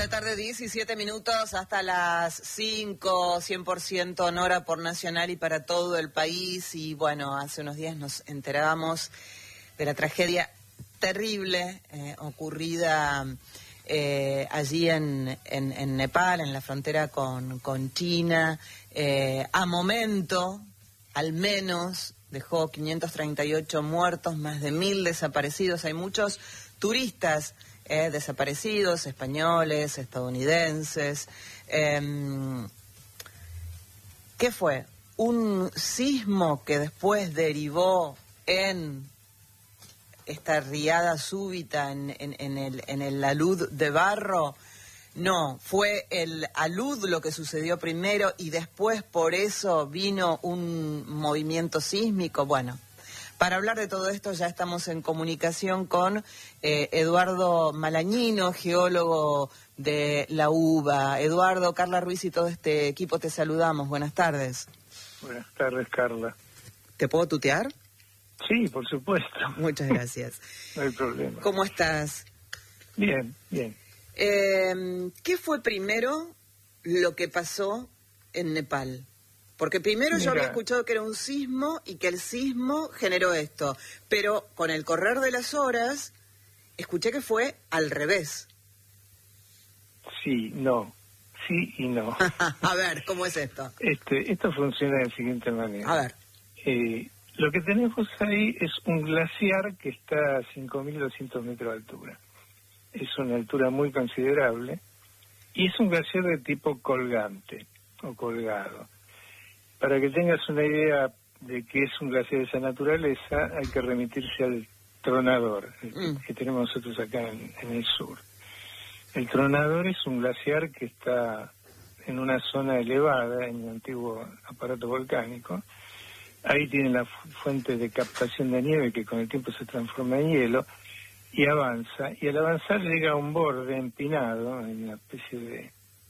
la tarde, 17 minutos, hasta las 5, 100% en hora por Nacional y para todo el país. Y bueno, hace unos días nos enterábamos de la tragedia terrible ocurrida allí en Nepal, en la frontera con China. A momento, al menos, dejó 538 muertos, más de 1.000 desaparecidos. Hay muchos turistas desaparecidos, españoles, estadounidenses. ¿Qué fue? Un sismo que después derivó en esta riada súbita en el alud de barro. No, fue el alud lo que sucedió primero y después por eso vino un movimiento sísmico. Bueno, para hablar de todo esto ya estamos en comunicación con Eduardo Malañino, geólogo de la UBA. Eduardo, Carla Ruiz y todo este equipo te saludamos. Buenas tardes. Buenas tardes, Carla. ¿Te puedo tutear? Sí, por supuesto. Muchas gracias. No hay problema. ¿Cómo estás? Bien, bien. ¿Qué fue primero lo que pasó en Nepal? Porque primero yo había escuchado que era un sismo y que el sismo generó esto, pero con el correr de las horas escuché que fue al revés. Sí, no. Sí y no. A ver, ¿cómo es esto? Esto funciona de la siguiente manera. A ver. Lo que tenemos ahí es un glaciar que está a 5.200 metros de altura. Es una altura muy considerable y es un glaciar de tipo colgante o colgado. Para que tengas una idea de que es un glaciar de esa naturaleza, hay que remitirse al Tronador, que tenemos nosotros acá en el sur. El Tronador es un glaciar que está en una zona elevada, en un antiguo aparato volcánico. Ahí tiene la fuente de captación de nieve que con el tiempo se transforma en hielo y avanza. Y al avanzar llega a un borde empinado, en una especie de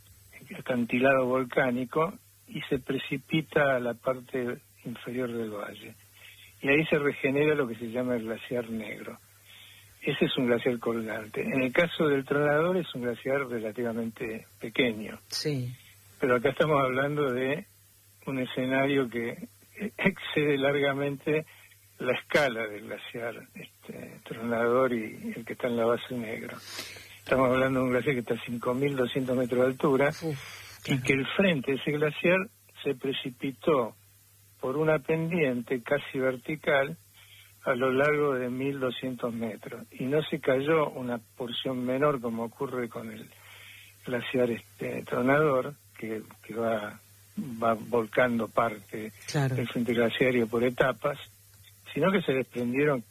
acantilado volcánico, y se precipita a la parte inferior del valle. Y ahí se regenera lo que se llama el glaciar negro. Ese es un glaciar colgante. En el caso del Tronador es un glaciar relativamente pequeño. Sí. Pero acá estamos hablando de un escenario que excede largamente la escala del glaciar Tronador y el que está en la base negro. Estamos hablando de un glaciar que está a 5.200 metros de altura. Y que el frente de ese glaciar se precipitó por una pendiente casi vertical a lo largo de 1.200 metros. Y no se cayó una porción menor como ocurre con el glaciar Tronador, que va volcando parte del frente glaciario por etapas, sino que se desprendieron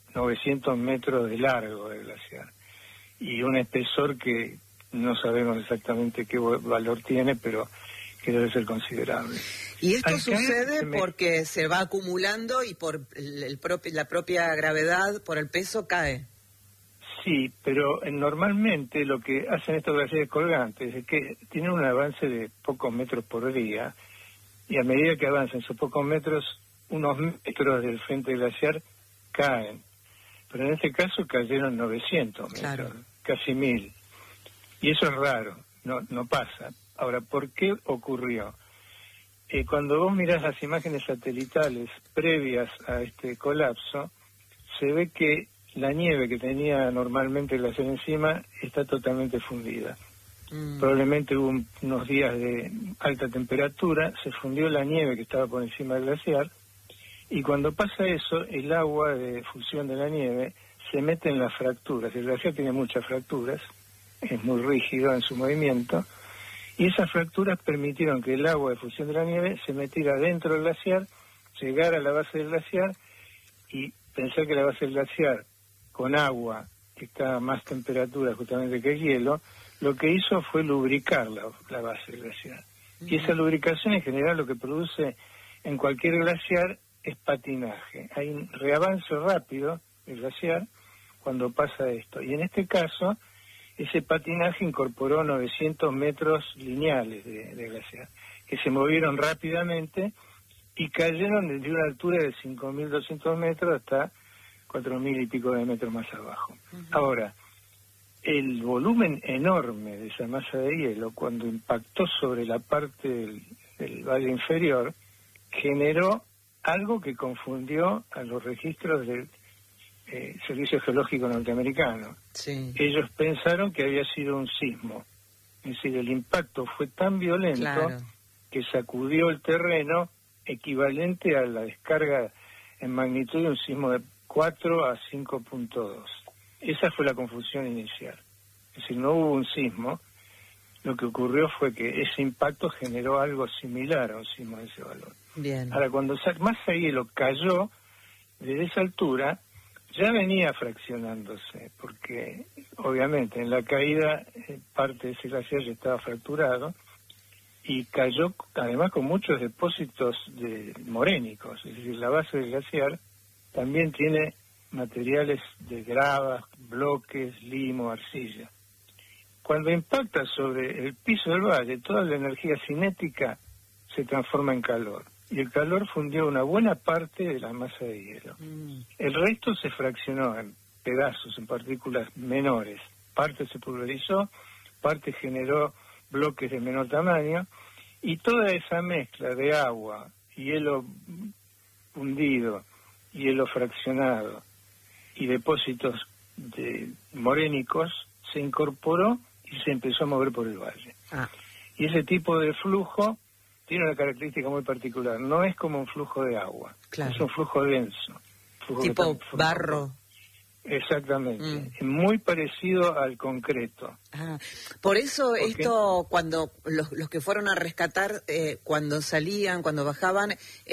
900 metros de largo del glaciar y un espesor que no sabemos exactamente qué valor tiene, pero que debe ser considerable. Y esto sucede porque se va acumulando y por la propia gravedad, por el peso, cae. Sí, pero normalmente lo que hacen estos glaciares colgantes es que tienen un avance de pocos metros por día, y a medida que avanzan esos pocos metros, unos metros del frente glaciar caen. Pero en este caso cayeron 900 metros, casi 1.000. Y eso es raro, no pasa. Ahora, ¿por qué ocurrió? Cuando vos mirás las imágenes satelitales previas a este colapso, se ve que la nieve que tenía normalmente el glaciar encima está totalmente fundida. Probablemente hubo unos días de alta temperatura, se fundió la nieve que estaba por encima del glaciar, y cuando pasa eso, el agua de fusión de la nieve se mete en las fracturas. El glaciar tiene muchas fracturas, es muy rígido en su movimiento, y esas fracturas permitieron que el agua de fusión de la nieve se metiera dentro del glaciar, llegara a la base del glaciar, y pensar que la base del glaciar, con agua que está a más temperatura justamente que el hielo, lo que hizo fue lubricar la base del glaciar. Y esa lubricación en general lo que produce en cualquier glaciar es patinaje. Hay un reavance rápido del glaciar cuando pasa esto. Y en este caso, ese patinaje incorporó 900 metros lineales de glaciar, que se movieron rápidamente y cayeron desde una altura de 5.200 metros hasta 4.000 y pico de metros más abajo. Ahora, el volumen enorme de esa masa de hielo, cuando impactó sobre la parte del valle inferior, generó algo que confundió a los registros del Servicio Geológico Norteamericano. Sí. Ellos pensaron que había sido un sismo. Es decir, el impacto fue tan violento, Claro, que sacudió el terreno, equivalente a la descarga en magnitud de un sismo de 4 a 5.2. Esa fue la confusión inicial. Es decir, no hubo un sismo. Lo que ocurrió fue que ese impacto generó algo similar a un sismo de ese valor. bien. Ahora, cuando masa hielo cayó, desde esa altura, ya venía fraccionándose, porque obviamente en la caída parte de ese glaciar ya estaba fracturado, y cayó además con muchos depósitos morénicos, es decir, la base del glaciar también tiene materiales de gravas, bloques, limo, arcilla. Cuando impacta sobre el piso del valle, toda la energía cinética se transforma en calor, y el calor fundió una buena parte de la masa de hielo. El resto se fraccionó en pedazos, en partículas menores. Parte se pulverizó, parte generó bloques de menor tamaño, y toda esa mezcla de agua, hielo fundido, hielo fraccionado y depósitos morénicos se incorporó y se empezó a mover por el valle. Y ese tipo de flujo tiene una característica muy particular. No es como un flujo de agua, Claro. es un flujo denso. Tipo barro. Exactamente, es muy parecido al concreto. Por eso ¿Por esto, cuando los que fueron a rescatar, cuando salían, cuando bajaban,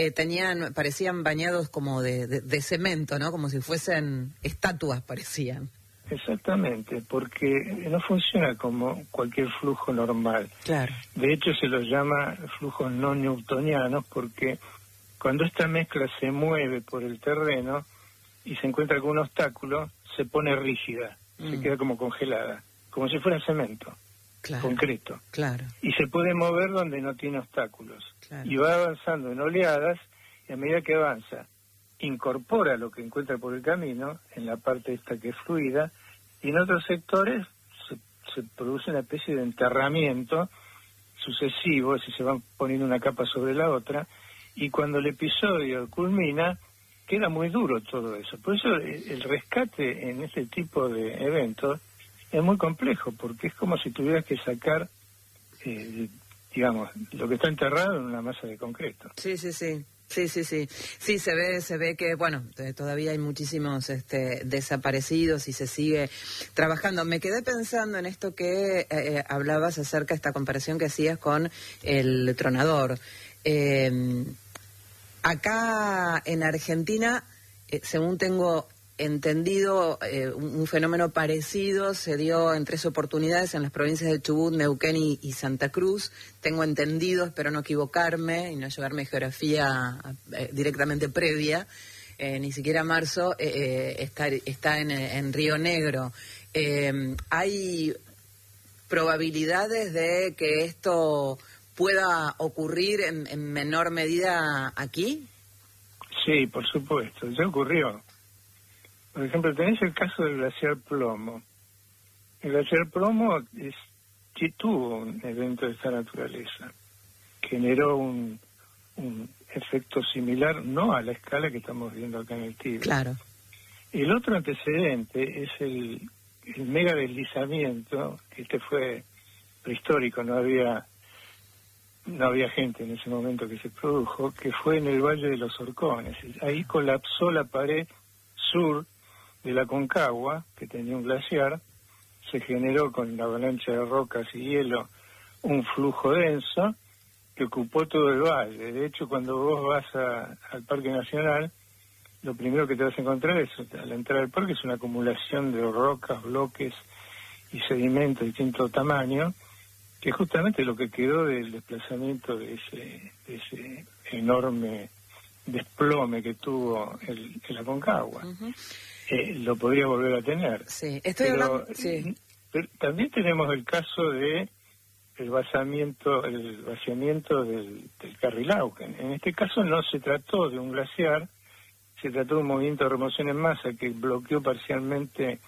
parecían bañados como de cemento, ¿no? Como si fuesen estatuas, parecían. Exactamente, porque no funciona como cualquier flujo normal. Claro. De hecho, se los llama flujos no newtonianos, porque cuando esta mezcla se mueve por el terreno y se encuentra con un obstáculo, se pone rígida, se queda como congelada, como si fuera cemento, Claro. concreto. Claro. Y se puede mover donde no tiene obstáculos. Claro. Y va avanzando en oleadas, y a medida que avanza, incorpora lo que encuentra por el camino, en la parte esta que es fluida, y en otros sectores se produce una especie de enterramiento sucesivo, si se van poniendo una capa sobre la otra, y cuando el episodio culmina, queda muy duro todo eso. Por eso el rescate en este tipo de eventos es muy complejo, porque es como si tuvieras que sacar, digamos, lo que está enterrado en una masa de concreto. Sí. Sí, se ve que, bueno, todavía hay muchísimos desaparecidos y se sigue trabajando. Me quedé pensando en esto que hablabas acerca de esta comparación que hacías con el tronador. Acá en Argentina, según tengo entendido, un fenómeno parecido se dio en 3 oportunidades en las provincias de Chubut, Neuquén y Santa Cruz. Tengo entendido, espero no equivocarme y no llevarme geografía directamente previa, ni siquiera marzo, está en Río Negro. ¿Hay probabilidades de que esto pueda ocurrir en menor medida aquí? Sí, por supuesto, ya ocurrió. Por ejemplo, tenés el caso del glaciar Plomo. El glaciar Plomo sí tuvo un evento de esta naturaleza. Generó un efecto similar, no a la escala que estamos viendo acá en el Tíbet. Claro. El otro antecedente es el mega deslizamiento, que fue prehistórico, no había gente en ese momento que se produjo, que fue en el Valle de los Horcones. Ahí colapsó la pared sur de la Concagua, que tenía un glaciar, se generó con la avalancha de rocas y hielo un flujo denso que ocupó todo el valle. De hecho, cuando vos vas al Parque Nacional, lo primero que te vas a encontrar al entrar al parque es una acumulación de rocas, bloques y sedimentos de distinto tamaño, que justamente lo que quedó del desplazamiento de ese enorme desplome que tuvo la Concagua. Lo podría volver a tener. Sí, hablando. Sí. Pero también tenemos el caso de el vaciamiento del Carrilauken. En este caso no se trató de un glaciar, se trató de un movimiento de remoción en masa que bloqueó parcialmente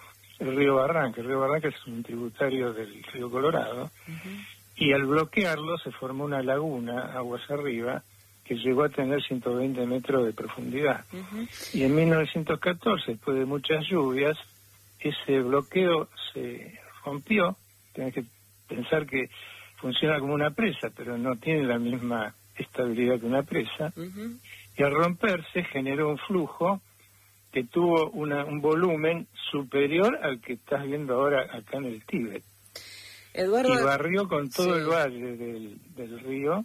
el río Barranca. El río Barranca es un tributario del río Colorado, y al bloquearlo se formó una laguna, aguas arriba, que llegó a tener 120 metros de profundidad. Y en 1914, después de muchas lluvias, ese bloqueo se rompió. Tienes que pensar que funciona como una presa, pero no tiene la misma estabilidad que una presa. Y al romperse generó un flujo que tuvo un volumen superior al que estás viendo ahora acá en el Tíbet. Eduardo, y barrió con todo el valle del río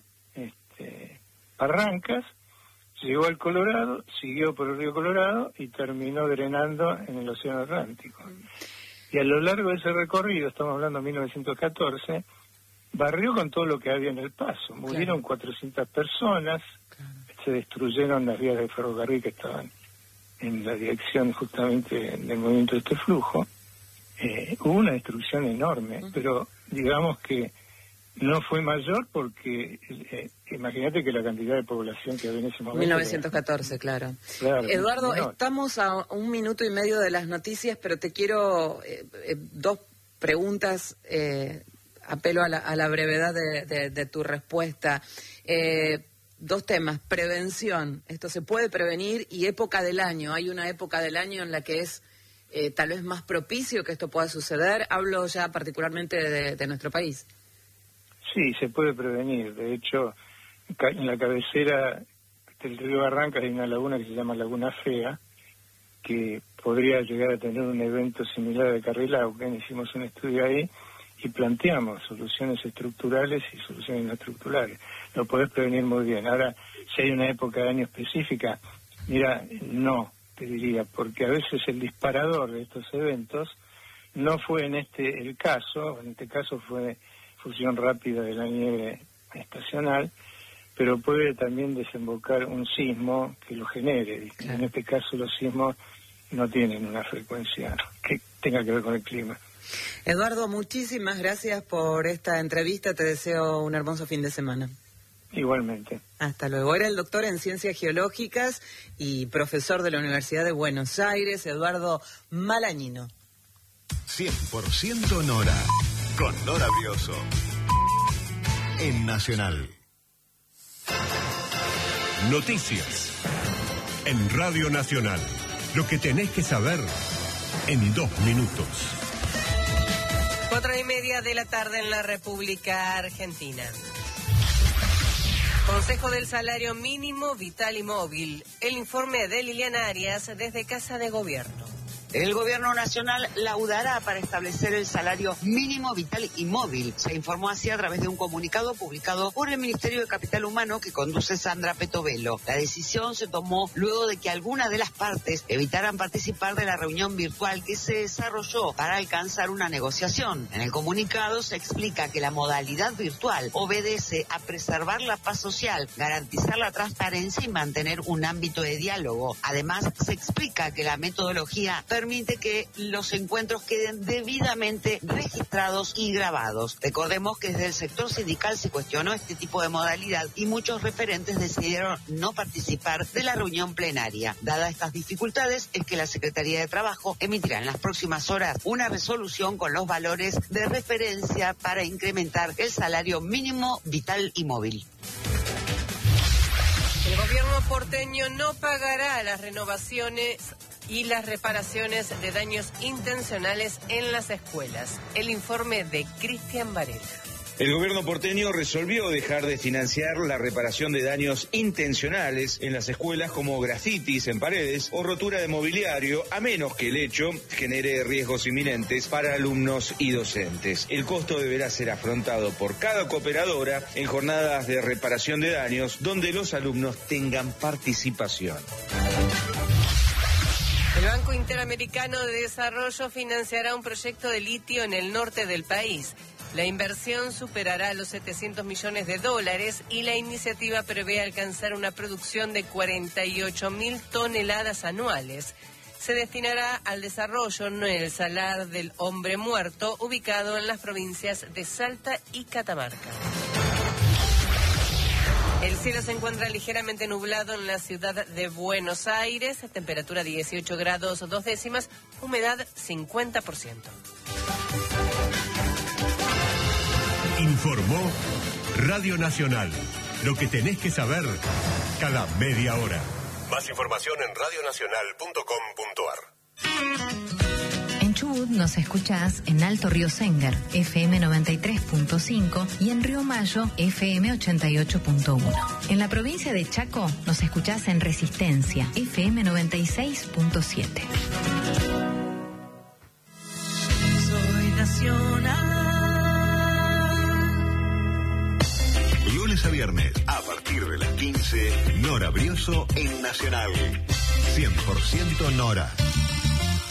Barrancas, llegó al Colorado, siguió por el río Colorado y terminó drenando en el Océano Atlántico. Y a lo largo de ese recorrido, estamos hablando de 1914, barrió con todo lo que había en el paso. Murieron 400 personas, se destruyeron las vías de ferrocarril que estaban en la dirección justamente del movimiento de este flujo. Hubo una destrucción enorme, pero digamos que no fue mayor porque imagínate que la cantidad de población que había en ese momento... 1914, claro. Eduardo, estamos a 1 minuto y medio de las noticias, pero te quiero 2 preguntas, apelo a la brevedad de tu respuesta. 2 temas, prevención, esto se puede prevenir, y época del año. Hay una época del año en la que es tal vez más propicio que esto pueda suceder. Hablo ya particularmente de nuestro país. Sí, se puede prevenir. De hecho, en la cabecera del río Barrancas hay una laguna que se llama Laguna Fea, que podría llegar a tener un evento similar al Carrilauquen. Hicimos un estudio ahí y planteamos soluciones estructurales y soluciones no estructurales. Lo podés prevenir muy bien. Ahora, si hay una época de año específica, mira, no, te diría, porque a veces el disparador de estos eventos no fue en el caso fue fusión rápida de la nieve estacional, pero puede también desembocar un sismo que lo genere. Claro. En este caso los sismos no tienen una frecuencia que tenga que ver con el clima. Eduardo, muchísimas gracias por esta entrevista. Te deseo un hermoso fin de semana. Igualmente. Hasta luego. Era el doctor en Ciencias Geológicas y profesor de la Universidad de Buenos Aires, Eduardo Malañino. 100% Nora, con Nora Brioso, en Nacional. Noticias, en Radio Nacional. Lo que tenés que saber en 2 minutos. 4:30 de la tarde en la República Argentina. Consejo del Salario Mínimo Vital y Móvil. El informe de Liliana Arias desde Casa de Gobierno. El Gobierno Nacional laudará para establecer el salario mínimo vital y móvil. Se informó así a través de un comunicado publicado por el Ministerio de Capital Humano que conduce Sandra Petovelo. La decisión se tomó luego de que algunas de las partes evitaran participar de la reunión virtual que se desarrolló para alcanzar una negociación. En el comunicado se explica que la modalidad virtual obedece a preservar la paz social, garantizar la transparencia y mantener un ámbito de diálogo. Además, se explica que la metodología permite que los encuentros queden debidamente registrados y grabados. Recordemos que desde el sector sindical se cuestionó este tipo de modalidad y muchos referentes decidieron no participar de la reunión plenaria. Dadas estas dificultades, es que la Secretaría de Trabajo emitirá en las próximas horas una resolución con los valores de referencia para incrementar el salario mínimo vital y móvil. El gobierno porteño no pagará las renovaciones y las reparaciones de daños intencionales en las escuelas. El informe de Cristian Varela. El gobierno porteño resolvió dejar de financiar la reparación de daños intencionales en las escuelas como grafitis en paredes o rotura de mobiliario, a menos que el hecho genere riesgos inminentes para alumnos y docentes. El costo deberá ser afrontado por cada cooperadora en jornadas de reparación de daños donde los alumnos tengan participación. El Banco Interamericano de Desarrollo financiará un proyecto de litio en el norte del país. La inversión superará los $700 millones y la iniciativa prevé alcanzar una producción de 48.000 toneladas anuales. Se destinará al desarrollo en el Salar del Hombre Muerto, ubicado en las provincias de Salta y Catamarca. El cielo se encuentra ligeramente nublado en la ciudad de Buenos Aires, temperatura 18 grados 2 décimas, humedad 50%. Informó Radio Nacional. Lo que tenés que saber cada media hora. Más información en radionacional.com.ar. En Chubut nos escuchás en Alto Río Sengar, FM 93.5 y en Río Mayo, FM 88.1. En la provincia de Chaco nos escuchás en Resistencia, FM 96.7. Soy nacional. Lunes a viernes, a partir de las 15, Nora Brioso en Nacional. 100% Nora.